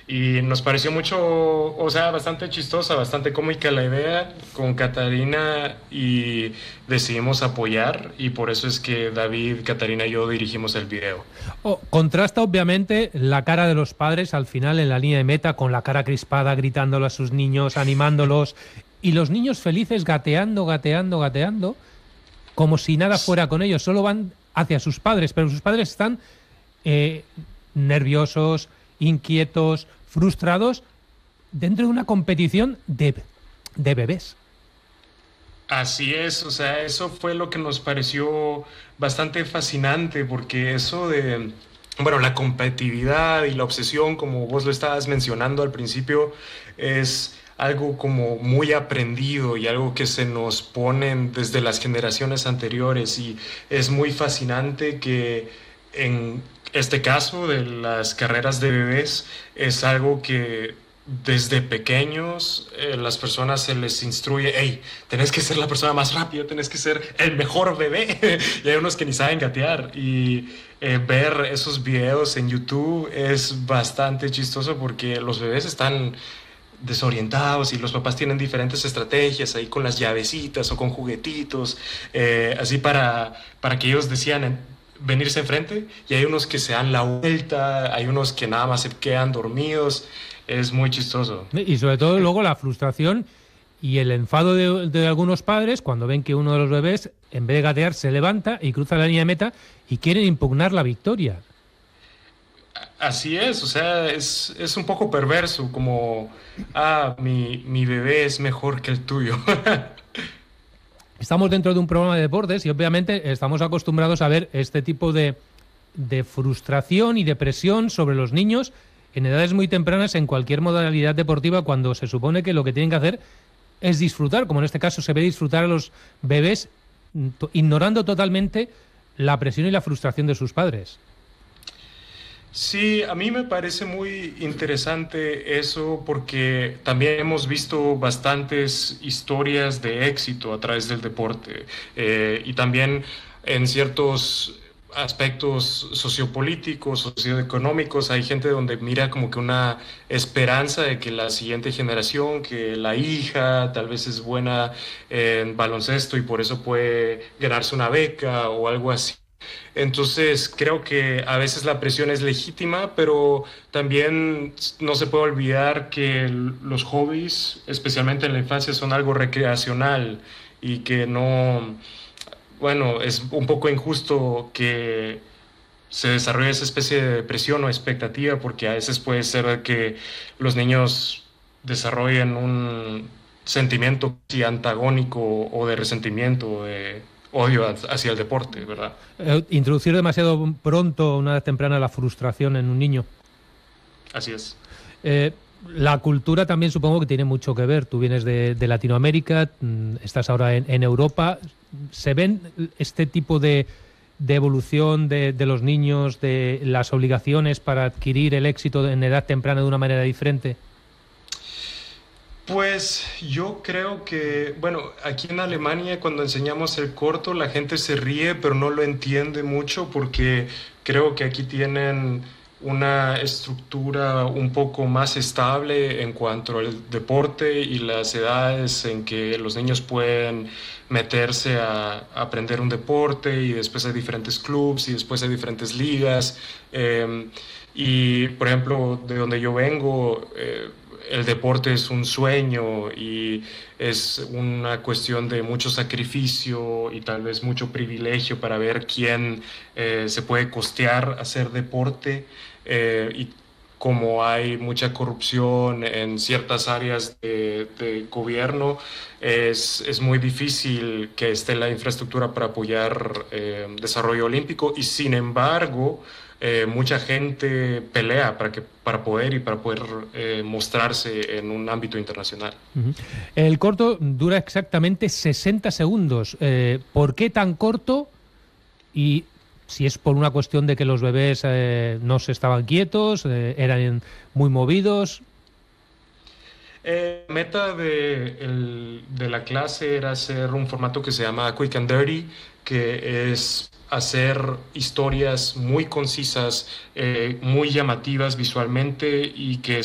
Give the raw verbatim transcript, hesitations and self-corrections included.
Y nos pareció mucho, o sea, bastante chistosa, bastante cómica la idea con Catarina y decidimos apoyar y por eso es que David, Catarina y yo dirigimos el video. Oh, contrasta obviamente la cara de los padres al final en la línea de meta con la cara crispada, gritándole a sus niños, animándolos, y los niños felices gateando, gateando, gateando, como si nada fuera con ellos, solo van hacia sus padres, pero sus padres están eh, nerviosos, inquietos, frustrados dentro de una competición de, de bebés. Así es, o sea, eso fue lo que nos pareció bastante fascinante, porque eso de, bueno, la competitividad y la obsesión, como vos lo estabas mencionando al principio, es algo como muy aprendido y algo que se nos ponen desde las generaciones anteriores y es muy fascinante que en este caso de las carreras de bebés es algo que desde pequeños eh, las personas se les instruye, hey, tenés que ser la persona más rápida, tenés que ser el mejor bebé. Y hay unos que ni saben gatear. Y eh, ver esos videos en YouTube es bastante chistoso porque los bebés están desorientados y los papás tienen diferentes estrategias ahí con las llavecitas o con juguetitos, eh, así para, para que ellos decidan venirse enfrente y hay unos que se dan la vuelta, hay unos que nada más se quedan dormidos, es muy chistoso. Y sobre todo luego la frustración y el enfado de, de algunos padres cuando ven que uno de los bebés, en vez de gatear, se levanta y cruza la línea de meta y quieren impugnar la victoria. Así es, o sea, es, es un poco perverso, como, ah, mi, mi bebé es mejor que el tuyo. Estamos dentro de un programa de deportes y obviamente estamos acostumbrados a ver este tipo de, de frustración y de presión sobre los niños en edades muy tempranas en cualquier modalidad deportiva cuando se supone que lo que tienen que hacer es disfrutar, como en este caso se ve disfrutar a los bebés ignorando totalmente la presión y la frustración de sus padres. Sí, a mí me parece muy interesante eso porque también hemos visto bastantes historias de éxito a través del deporte eh, y también en ciertos aspectos sociopolíticos, socioeconómicos, hay gente donde mira como que una esperanza de que la siguiente generación, que la hija tal vez es buena en baloncesto y por eso puede ganarse una beca o algo así. Entonces, creo que a veces la presión es legítima, pero también no se puede olvidar que los hobbies, especialmente en la infancia, son algo recreacional y que no, bueno, es un poco injusto que se desarrolle esa especie de presión o expectativa, porque a veces puede ser que los niños desarrollen un sentimiento antagónico o de resentimiento, de odio hacia el deporte, ¿verdad? Eh, introducir demasiado pronto, una edad temprana, la frustración en un niño. Así es. Eh, la cultura también supongo que tiene mucho que ver. Tú vienes de, de Latinoamérica, estás ahora en, en Europa. ¿Se ven este tipo de, de evolución de, de los niños, de las obligaciones para adquirir el éxito en edad temprana de una manera diferente? Pues yo creo que, bueno, aquí en Alemania cuando enseñamos el corto la gente se ríe pero no lo entiende mucho porque creo que aquí tienen una estructura un poco más estable en cuanto al deporte y las edades en que los niños pueden meterse a, a aprender un deporte y después hay diferentes clubes y después hay diferentes ligas. Eh, y por ejemplo, de donde yo vengo, eh, el deporte es un sueño y es una cuestión de mucho sacrificio y tal vez mucho privilegio para ver quién eh, se puede costear hacer deporte eh, y como hay mucha corrupción en ciertas áreas de, de gobierno, es, es muy difícil que esté la infraestructura para apoyar eh, desarrollo olímpico y sin embargo eh, mucha gente pelea para, que, para poder y para poder eh, mostrarse en un ámbito internacional. Uh-huh. El corto dura exactamente sesenta segundos. Eh, ¿Por qué tan corto? Y si es por una cuestión de que los bebés eh, no se estaban quietos, eh, eran muy movidos. Eh, meta de, el, de la clase era hacer un formato que se llama Quick and Dirty, que es hacer historias muy concisas, eh, muy llamativas visualmente y que